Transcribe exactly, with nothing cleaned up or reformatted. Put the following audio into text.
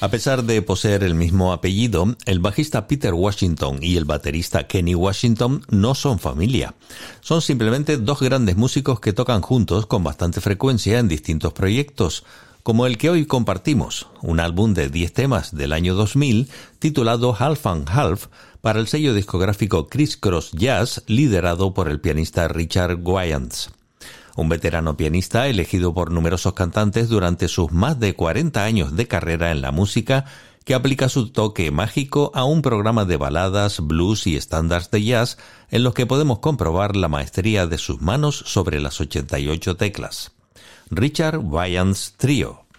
A pesar de poseer el mismo apellido, el bajista Peter Washington y el baterista Kenny Washington no son familia. Son simplemente dos grandes músicos que tocan juntos con bastante frecuencia en distintos proyectos, como el que hoy compartimos, un álbum de diez temas del año dos mil titulado Half and Half para el sello discográfico Criss Cross Jazz, liderado por el pianista Richard Wyans. Un veterano pianista elegido por numerosos cantantes durante sus más de cuarenta años de carrera en la música, que aplica su toque mágico a un programa de baladas, blues y estándares de jazz en los que podemos comprobar la maestría de sus manos sobre las ochenta y ocho teclas. Richard Wyans Trio.